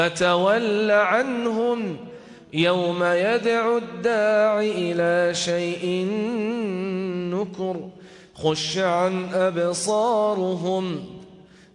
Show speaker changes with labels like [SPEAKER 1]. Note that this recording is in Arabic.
[SPEAKER 1] تول عنهم يوم يدعو الداع إلى شيء نكر خش عن أبصارهم